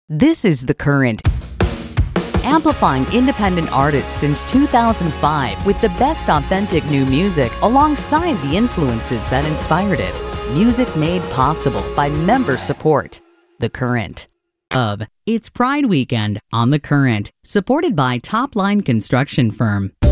This is The Current, amplifying independent artists since 2005 with the best authentic new music alongside the influences that inspired it. Music made possible by member support. The Current. It's Pride Weekend on The Current, supported by Top Line Construction Firm.